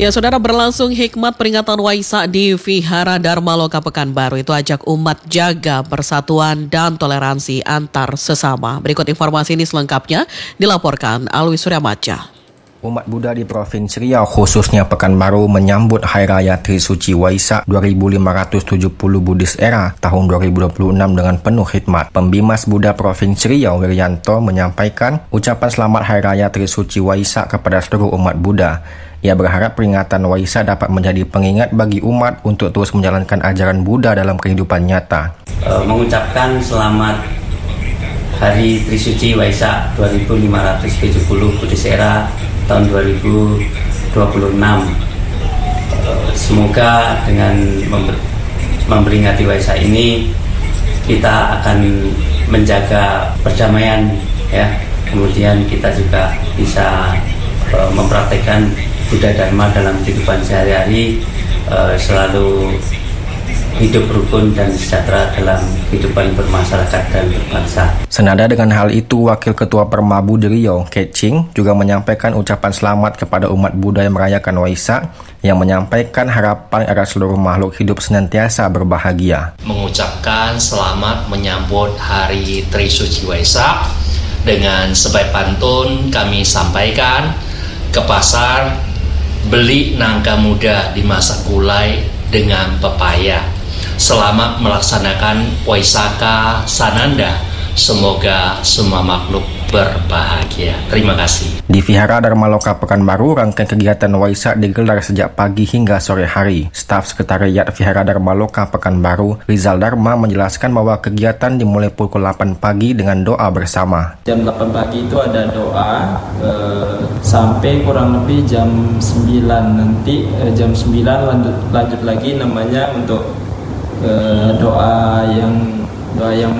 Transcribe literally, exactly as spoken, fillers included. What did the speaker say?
Ya, saudara, berlangsung hikmat peringatan Waisak di Vihara Dharma Loka Pekanbaru. Itu ajak umat jaga persatuan dan toleransi antar sesama. Berikut informasi ini selengkapnya dilaporkan Alwi Suryamaja. Umat Buddha di Provinsi Riau khususnya Pekanbaru menyambut Hari Raya Trisuci Waisak dua ribu lima ratus tujuh puluh Buddhist Era tahun dua ribu dua puluh enam dengan penuh khidmat. Pembimas Buddha Provinsi Riau Wiryanto menyampaikan ucapan selamat Hari Raya Trisuci Waisak kepada seluruh umat Buddha. Ia berharap peringatan Waisak dapat menjadi pengingat bagi umat untuk terus menjalankan ajaran Buddha dalam kehidupan nyata. Uh, mengucapkan selamat Hari Trisuci Waisak dua ribu lima ratus tujuh puluh Buddhist Era tahun dua ribu dua puluh enam. Semoga dengan memperingati Waisak ini kita akan menjaga perdamaian, ya. Kemudian kita juga bisa uh, mempraktekkan Buddha Dharma dalam kehidupan sehari-hari, uh, selalu hidup rukun dan sejahtera dalam kehidupan bermasyarakat dan berbangsa. Senada dengan hal itu, Wakil Ketua Permabu di Riau, Ket Ching, juga menyampaikan ucapan selamat kepada umat Buddha yang merayakan Waisak, yang menyampaikan harapan agar seluruh makhluk hidup senantiasa berbahagia. Mengucapkan selamat menyambut Hari Trisuci Waisak, dengan sebaik pantun kami sampaikan ke pasar, beli nangka muda dimasak gulai dengan pepaya. Selamat melaksanakan Waisaka Sananda. Semoga semua makhluk berbahagia. Terima kasih. Di Vihara Dharma Loka Pekanbaru, rangkaian kegiatan Waisak digelar sejak pagi hingga sore hari. Staf Sekretariat Vihara Dharma Loka Pekanbaru, Rizal Dharma, menjelaskan bahwa kegiatan dimulai pukul delapan pagi dengan doa bersama. Jam delapan pagi itu ada doa eh, sampai kurang lebih jam sembilan. Nanti eh, jam sembilan lanjut, lanjut lagi namanya untuk eh, doa yang doa yang